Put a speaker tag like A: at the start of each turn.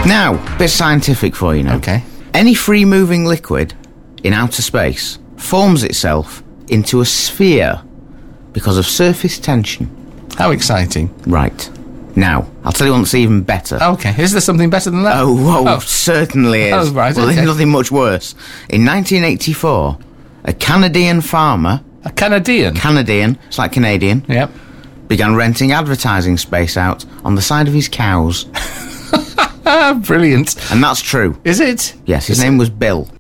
A: Now, bit scientific for you now.
B: Okay.
A: Any free-moving liquid in outer space forms itself into a sphere because of surface tension.
B: How exciting.
A: Right. Now, I'll tell you one that's even better.
B: Okay, is there something better than that?
A: Oh, certainly is.
B: Oh, right,
A: well,
B: okay.
A: there's nothing much worse. In 1984, a Canadian farmer...
B: A Canadian?
A: Canadian, it's like Canadian.
B: Yep.
A: Began renting advertising space out on the side of his cows.
B: Brilliant.
A: And that's true.
B: Is it?
A: Yes, his name was Bill.